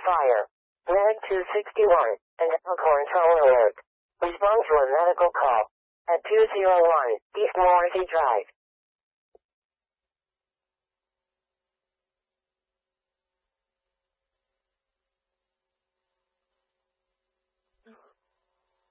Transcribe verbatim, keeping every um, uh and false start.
fire. Mag two sixty-one, an Elkhorn tone alert. Respond to a medical call at two oh one East Morrissey Drive.